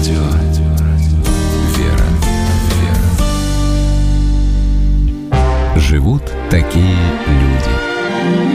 Радио «Вера». Живут такие люди.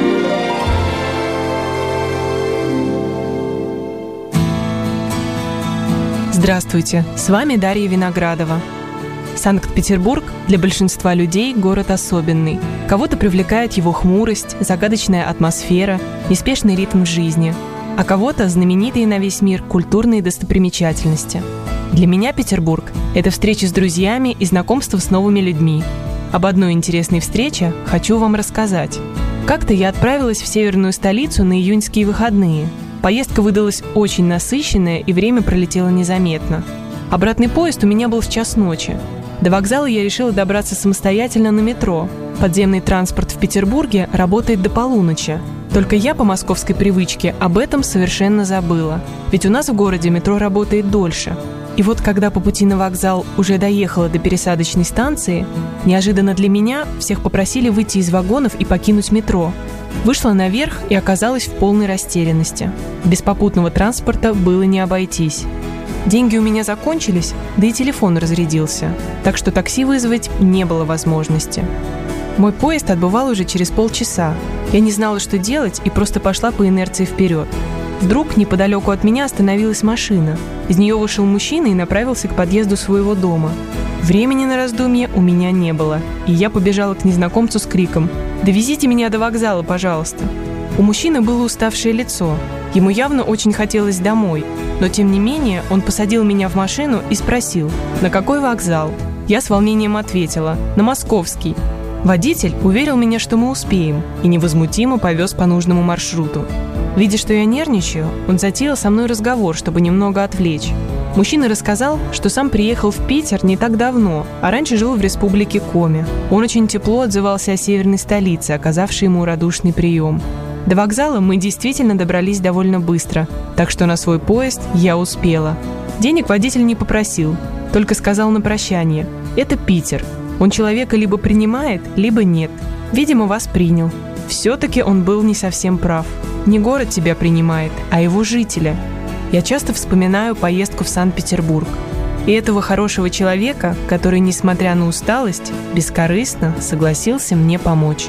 Здравствуйте, с вами Дарья Виноградова. Санкт-Петербург для большинства людей город особенный. Кого-то привлекает его хмурость, загадочная атмосфера, неспешный ритм жизни, а кого-то знаменитые на весь мир культурные достопримечательности. Для меня Петербург – это встречи с друзьями и знакомство с новыми людьми. Об одной интересной встрече хочу вам рассказать. Как-то я отправилась в северную столицу на июньские выходные. Поездка выдалась очень насыщенная, и время пролетело незаметно. Обратный поезд у меня был в 1:00 ночи. До вокзала я решила добраться самостоятельно на метро. Подземный транспорт в Петербурге работает до полуночи. Только я по московской привычке об этом совершенно забыла. Ведь у нас в городе метро работает дольше. И вот когда по пути на вокзал уже доехала до пересадочной станции, неожиданно для меня всех попросили выйти из вагонов и покинуть метро. Вышла наверх и оказалась в полной растерянности. Без попутного транспорта было не обойтись. Деньги у меня закончились, да и телефон разрядился, так что такси вызвать не было возможности. Мой поезд отбывал уже через полчаса. Я не знала, что делать, и просто пошла по инерции вперед. Вдруг неподалеку от меня остановилась машина. Из нее вышел мужчина и направился к подъезду своего дома. Времени на раздумье у меня не было, и я побежала к незнакомцу с криком: «Довезите меня до вокзала, пожалуйста». У мужчины было уставшее лицо. Ему явно очень хотелось домой, но тем не менее он посадил меня в машину и спросил: «На какой вокзал?» Я с волнением ответила: «На Московский». Водитель уверил меня, что мы успеем, и невозмутимо повез по нужному маршруту. Видя, что я нервничаю, он затеял со мной разговор, чтобы немного отвлечь. Мужчина рассказал, что сам приехал в Питер не так давно, а раньше жил в республике Коми. Он очень тепло отзывался о северной столице, оказавшей ему радушный прием. До вокзала мы действительно добрались довольно быстро, так что на свой поезд я успела. Денег водитель не попросил, только сказал на прощание: «Это Питер. Он человека либо принимает, либо нет. Видимо, вас принял». Все-таки он был не совсем прав. Не город тебя принимает, а его жители. Я часто вспоминаю поездку в Санкт-Петербург и этого хорошего человека, который, несмотря на усталость, бескорыстно согласился мне помочь.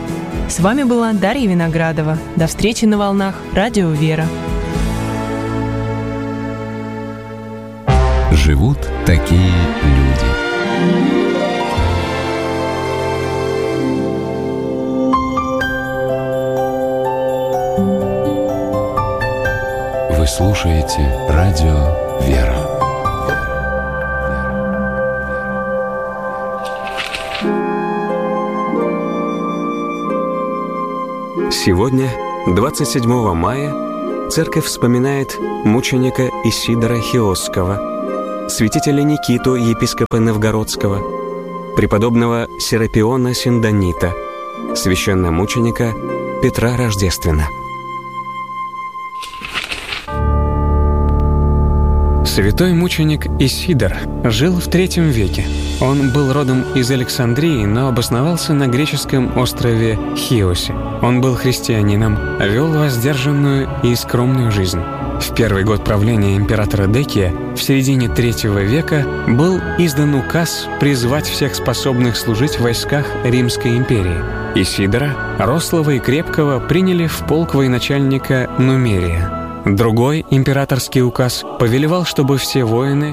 С вами была Дарья Виноградова. До встречи на волнах Радио «Вера». Живут такие люди. Вы слушаете Радио «Вера». Сегодня, 27 мая, церковь вспоминает мученика Исидора Хиосского, святителя Никиту, епископа Новгородского, преподобного Серапиона Синдонита, священномученика Петра Рождествена. Святой мученик Исидор жил в III веке. Он был родом из Александрии, но обосновался на греческом острове Хиосе. Он был христианином, вел воздержанную и скромную жизнь. В первый год правления императора Декия, в середине III века, был издан указ призвать всех способных служить в войсках Римской империи. Исидора, рослого и крепкого, приняли в полк военачальника Нумерия. Другой императорский указ повелевал, чтобы все воины...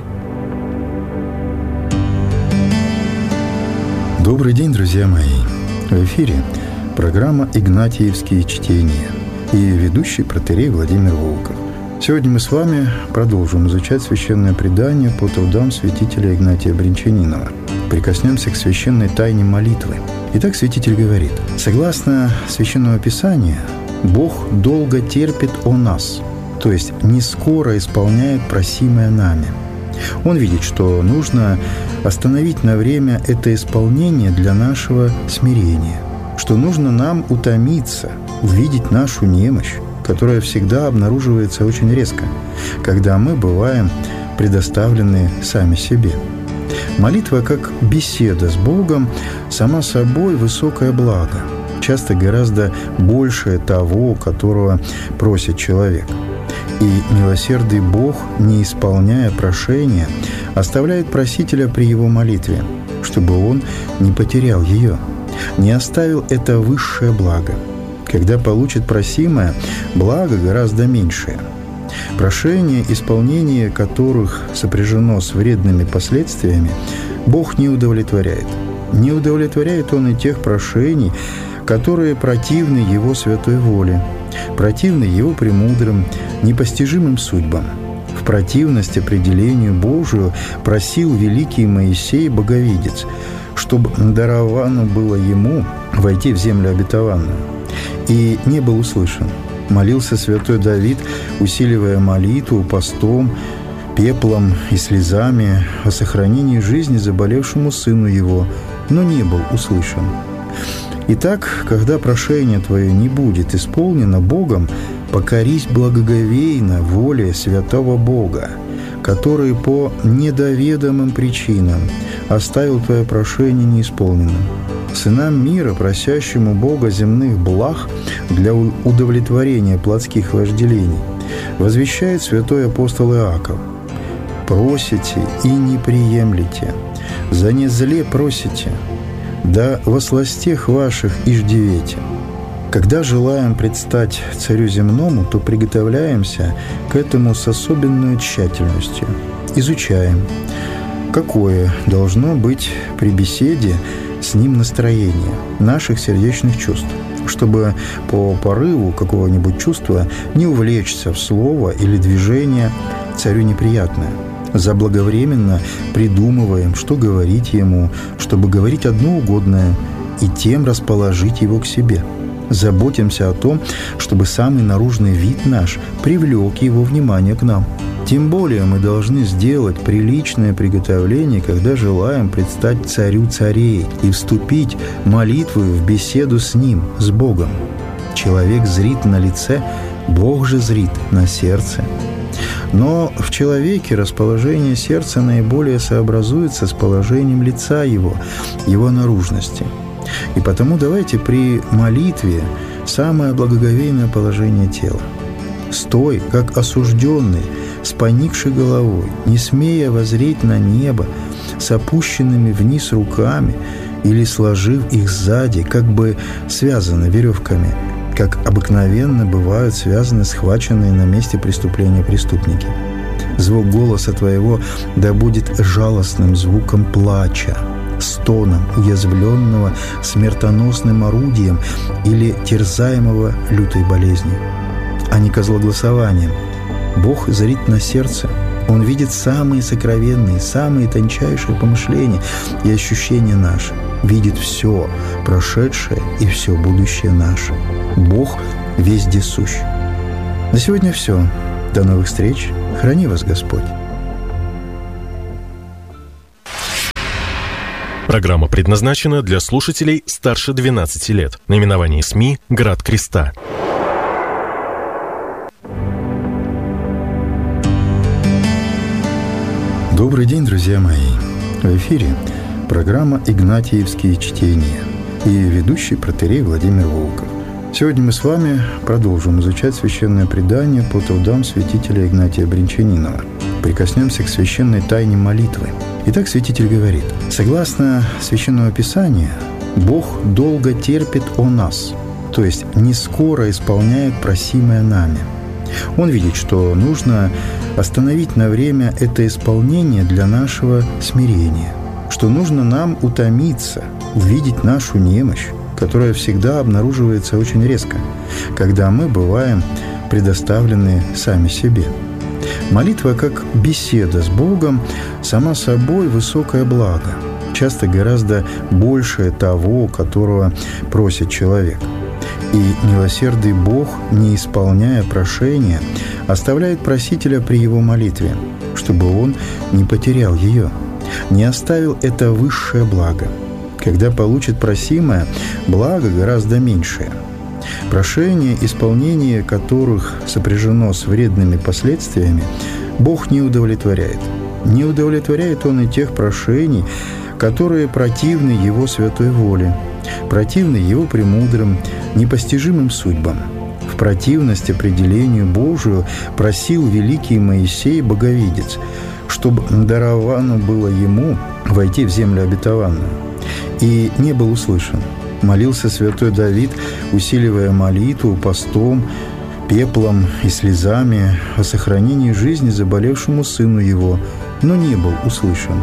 Добрый день, друзья мои! В эфире программа «Игнатиевские чтения» и ведущий протоиерей Владимир Волков. Сегодня мы с вами продолжим изучать священное предание по трудам святителя Игнатия Бринчанинова. Прикоснемся к священной тайне молитвы. Итак, святитель говорит: согласно Священному Писанию, Бог долго терпит о нас, то есть не скоро исполняет просимое нами. Он видит, что нужно остановить на время это исполнение для нашего смирения, что нужно нам утомиться, увидеть нашу немощь, которая всегда обнаруживается очень резко, когда мы бываем предоставлены сами себе. Молитва, как беседа с Богом, сама собой высокое благо, часто гораздо большее того, которого просит человек. И милосердный Бог, не исполняя прошения, оставляет просителя при его молитве, чтобы он не потерял ее, не оставил это высшее благо. Когда получит просимое, благо гораздо меньшее. Прошения, исполнение которых сопряжено с вредными последствиями, Бог не удовлетворяет. Не удовлетворяет Он и тех прошений, которые противны Его святой воле, противны Его премудрым, непостижимым судьбам. В противность определению Божию просил великий Моисей Боговидец, чтобы даровано было ему войти в землю обетованную, и не был услышан. Молился святой Давид, усиливая молитву постом, пеплом и слезами о сохранении жизни заболевшему сыну его, но не был услышан. Итак, когда прошение твое не будет исполнено Богом, покорись благоговейно воле святого Бога, который по недоведомым причинам оставил твое прошение неисполненным. Сынам мира, просящему Бога земных благ для удовлетворения плотских вожделений, возвещает святой апостол Иаков: «Просите и не приемлете, за незле просите, да во сластях ваших иждивете». Когда желаем предстать царю земному, то приготовляемся к этому с особенной тщательностью. Изучаем, какое должно быть при беседе с ним настроение наших сердечных чувств, чтобы по порыву какого-нибудь чувства не увлечься в слово или движение царю неприятное. Заблаговременно придумываем, что говорить ему, чтобы говорить одно угодное, и тем расположить его к себе. Заботимся о том, чтобы самый наружный вид наш привлек его внимание к нам. Тем более мы должны сделать приличное приготовление, когда желаем предстать царю царей и вступить молитвою в беседу с ним, с Богом. Человек зрит на лице, Бог же зрит на сердце. Но в человеке расположение сердца наиболее сообразуется с положением лица его наружности. И потому давайте при молитве самое благоговейное положение тела. Стой, как осужденный, с поникшей головой, не смея воззреть на небо, с опущенными вниз руками или сложив их сзади, как бы связаны веревками, как обыкновенно бывают связаны схваченные на месте преступления преступники. Звук голоса твоего да будет жалостным звуком плача, стоном уязвленного смертоносным орудием или терзаемого лютой болезнью, а не козлогласованием. Бог зрит на сердце. Он видит самые сокровенные, самые тончайшие помышления и ощущения наши. Видит все прошедшее и все будущее наше. Бог везде сущ. На сегодня все. До новых встреч. Храни вас Господь. Программа предназначена для слушателей старше 12 лет. Наименование СМИ «Град Креста». Добрый день, друзья мои! В эфире программа «Игнатиевские чтения» и ведущий протоиерей Владимир Волков. Сегодня мы с вами продолжим изучать священное предание по трудам святителя Игнатия Бринчанинова. Прикоснемся к священной тайне молитвы. Итак, святитель говорит: согласно Священному Писанию, Бог долго терпит о нас, то есть не скоро исполняет просимое нами. Он видит, что нужно остановить на время это исполнение для нашего смирения, что нужно нам утомиться, увидеть нашу немощь, которая всегда обнаруживается очень резко, когда мы бываем предоставлены сами себе. Молитва, как беседа с Богом, сама собой высокое благо, часто гораздо большее того, которого просит человек. И милосердный Бог, не исполняя прошения, оставляет просителя при его молитве, чтобы он не потерял ее, не оставил это высшее благо. Когда получит просимое, благо гораздо меньшее. Прошения, исполнение которых сопряжено с вредными последствиями, Бог не удовлетворяет. Не удовлетворяет Он и тех прошений, которые противны Его святой воле, противны Его премудрым, непостижимым судьбам. В в противность определению Божию просил великий Моисей Боговидец, чтобы даровано было ему войти в землю обетованную, и не был услышан. Молился святой Давид, усиливая молитву постом, пеплом и слезами о сохранении жизни заболевшему сыну его, но не был услышан.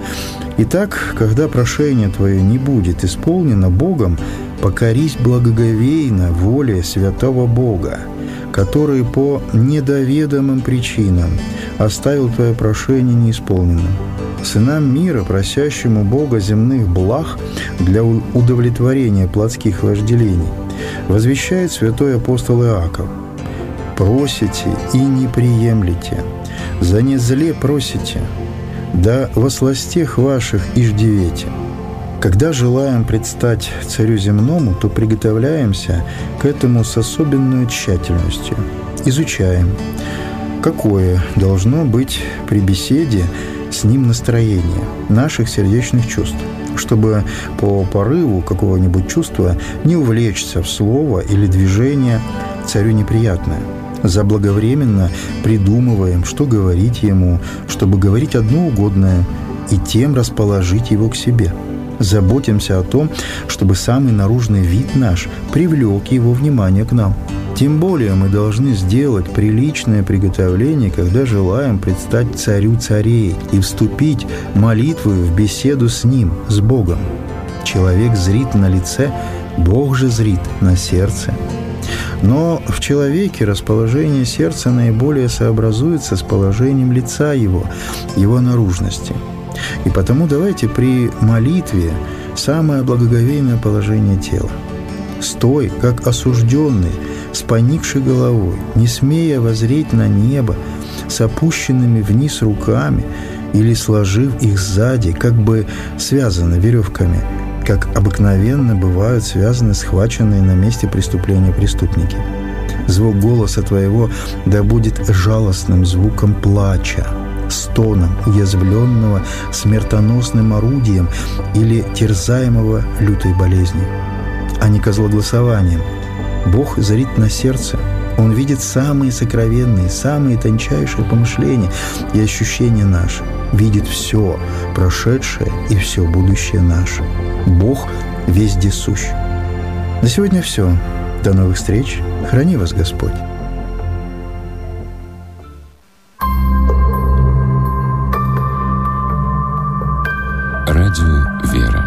Итак, когда прошение твое не будет исполнено Богом, покорись благоговейно воле святого Бога, который по недоведомым причинам оставил твое прошение неисполненным. Сынам мира, просящему Бога земных благ для удовлетворения плотских вожделений, возвещает святой апостол Иаков: «Просите и не приемлете, за незле просите, да во сластях ваших иждивете». Когда желаем предстать царю земному, то приготовляемся к этому с особенной тщательностью. Изучаем, какое должно быть при беседе с ним настроение наших сердечных чувств, чтобы по порыву какого-нибудь чувства не увлечься в слово или движение царю неприятное. Заблаговременно придумываем, что говорить ему, чтобы говорить одно угодное, и тем расположить его к себе. Заботимся о том, чтобы самый наружный вид наш привлек его внимание к нам. Тем более мы должны сделать приличное приготовление, когда желаем предстать царю царей и вступить молитвою в беседу с ним, с Богом. Человек зрит на лице, Бог же зрит на сердце. Но в человеке расположение сердца наиболее сообразуется с положением лица его, его наружности. И потому давайте при молитве самое благоговейное положение тела. Стой, как осужденный, с поникшей головой, не смея воззреть на небо, с опущенными вниз руками или сложив их сзади, как бы связаны веревками, как обыкновенно бывают связаны схваченные на месте преступления преступники. Звук голоса твоего да будет жалостным звуком плача, стоном уязвленного смертоносным орудием или терзаемого лютой болезнью, а не козлогласованием. Бог зрит на сердце. Он видит самые сокровенные, самые тончайшие помышления и ощущения наши. Видит все прошедшее и все будущее наше. Бог везде сущ. На сегодня все. До новых встреч. Храни вас Господь. Радио «Вера».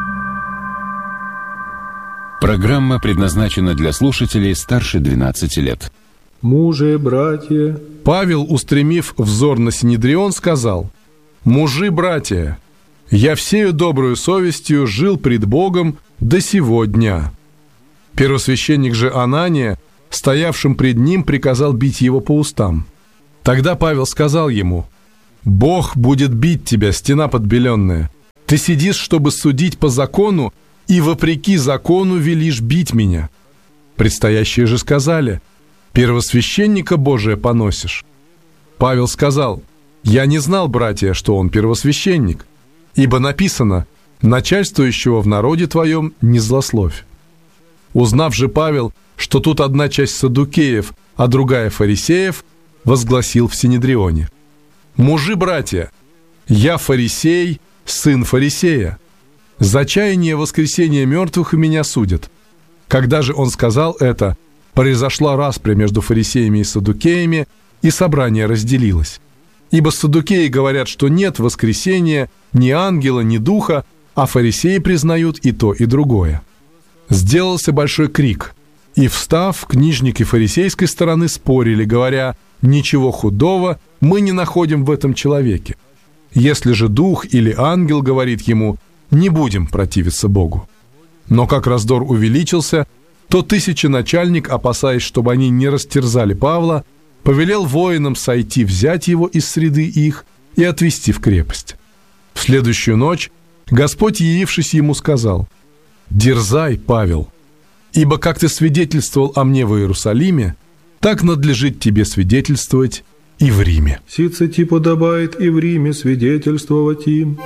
Программа предназначена для слушателей старше 12 лет. Мужи, братья. Павел, устремив взор на Синедрион, сказал: «Мужи, братья, я всею добрую совестью жил пред Богом до сего дня». Первосвященник же Анания, стоявшим пред ним, приказал бить его по устам. Тогда Павел сказал ему: «Бог будет бить тебя, стена подбеленная. Ты сидишь, чтобы судить по закону, и вопреки закону велишь бить меня». Предстоящие же сказали: «Первосвященника Божия поносишь». Павел сказал: «Я не знал, братья, что он первосвященник, ибо написано: начальствующего в народе твоем не злословь». Узнав же Павел, что тут одна часть саддукеев, а другая фарисеев, возгласил в Синедрионе: «Мужи, братья, я фарисей, сын фарисея. За чаяние воскресения мертвых и меня судят». Когда же он сказал это, произошла распря между фарисеями и саддукеями, и собрание разделилось. Ибо саддукеи говорят, что нет воскресения ни ангела, ни духа, а фарисеи признают и то, и другое. Сделался большой крик, и, встав, книжники фарисейской стороны спорили, говоря: «Ничего худого мы не находим в этом человеке. Если же дух или ангел говорит ему, не будем противиться Богу». Но как раздор увеличился, то тысяченачальник, опасаясь, чтобы они не растерзали Павла, повелел воинам сойти, взять его из среды их и отвести в крепость. В следующую ночь Господь, явившись ему, сказал: «Дерзай, Павел, ибо как ты свидетельствовал о мне в Иерусалиме, так надлежит тебе свидетельствовать и в Риме». Сице ти подобает и в Риме свидетельствовать им.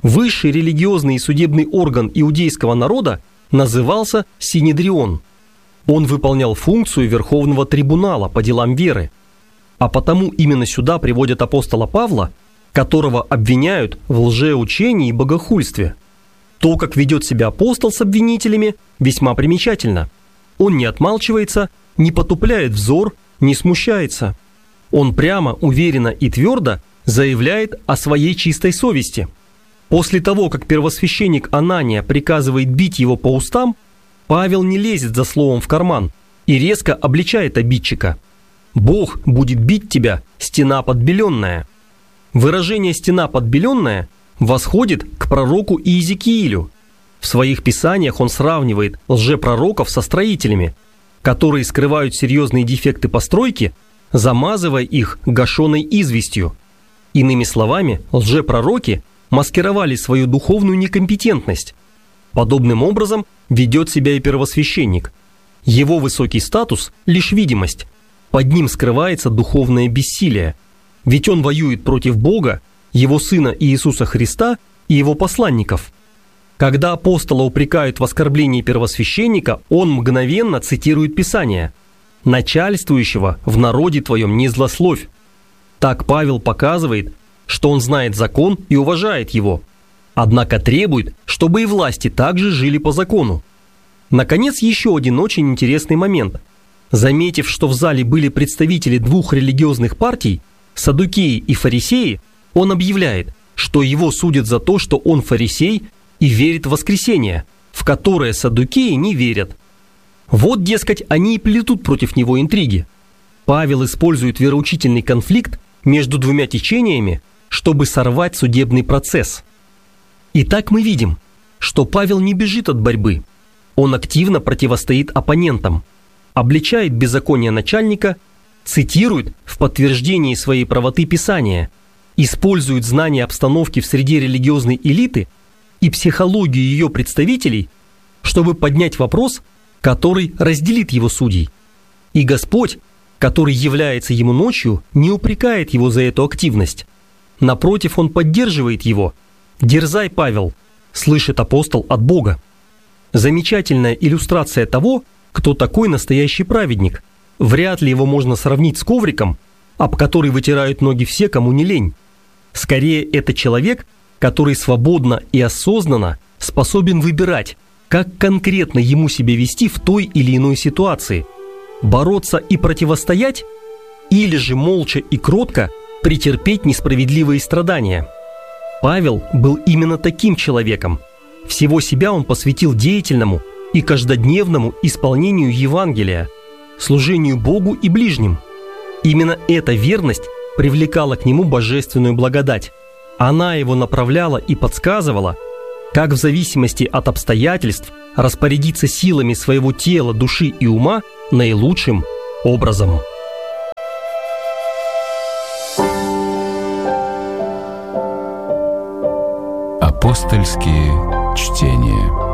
Высший религиозный и судебный орган иудейского народа назывался Синедрион. Он выполнял функцию Верховного трибунала по делам веры. А потому именно сюда приводят апостола Павла, которого обвиняют в лжеучении и богохульстве. То, как ведет себя апостол с обвинителями, весьма примечательно. Он не отмалчивается, не потупляет взор, не смущается. Он прямо, уверенно и твердо заявляет о своей чистой совести. После того, как первосвященник Анания приказывает бить его по устам, Павел не лезет за словом в карман и резко обличает обидчика. «Бог будет бить тебя, стена подбеленная». Выражение «стена подбеленная» восходит к пророку Иезекиилю. В своих писаниях он сравнивает лжепророков со строителями, которые скрывают серьезные дефекты постройки, замазывая их гашеной известью. Иными словами, лжепророки маскировали свою духовную некомпетентность. Подобным образом ведет себя и первосвященник. Его высокий статус – лишь видимость. Под ним скрывается духовное бессилие. Ведь он воюет против Бога, Его Сына Иисуса Христа и Его посланников. Когда апостола упрекают в оскорблении первосвященника, он мгновенно цитирует Писание: «Начальствующего в народе твоем не злословь». Так Павел показывает, что он знает закон и уважает его, однако требует, чтобы и власти также жили по закону. Наконец, еще один очень интересный момент. Заметив, что в зале были представители двух религиозных партий, саддукеи и фарисеи, он объявляет, что его судят за то, что он фарисей и верит в воскресение, в которое саддукеи не верят. Вот, дескать, они и плетут против него интриги. Павел использует вероучительный конфликт между двумя течениями, чтобы сорвать судебный процесс. Итак, мы видим, что Павел не бежит от борьбы. Он активно противостоит оппонентам, обличает беззаконие начальника, цитирует в подтверждении своей правоты Писания, использует знания обстановки в среде религиозной элиты и психологию ее представителей, чтобы поднять вопрос, который разделит его судей. И Господь, который является ему ночью, не упрекает его за эту активность. Напротив, он поддерживает его. «Дерзай, Павел», слышит апостол от Бога. Замечательная иллюстрация того, кто такой настоящий праведник. Вряд ли его можно сравнить с ковриком, об который вытирают ноги все, кому не лень. Скорее, это человек, который свободно и осознанно способен выбирать, как конкретно ему себя вести в той или иной ситуации. Бороться и противостоять, или же молча и кротко претерпеть несправедливые страдания. Павел был именно таким человеком. Всего себя он посвятил деятельному и каждодневному исполнению Евангелия, служению Богу и ближним. Именно эта верность привлекала к нему божественную благодать. Она его направляла и подсказывала, как в зависимости от обстоятельств распорядиться силами своего тела, души и ума наилучшим образом. Апостольские чтения.